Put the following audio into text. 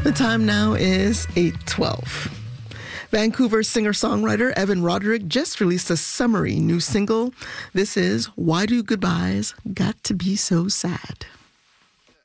The time now is 8:12. Vancouver singer-songwriter Evan Roderick just released a summery new single. This is Why Do Goodbyes Got to Be So Sad?